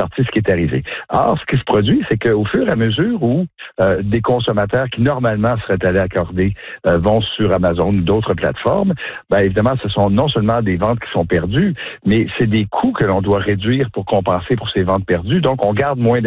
partie ce qui est arrivé. Or, ce qui se produit, c'est qu'au fur et à mesure où des consommateurs qui normalement seraient allés accorder vont sur Amazon ou d'autres plateformes, bien évidemment, ce sont non seulement des ventes qui sont perdues, mais c'est des coûts que l'on doit réduire pour compenser pour ces ventes perdues. Donc, on garde moins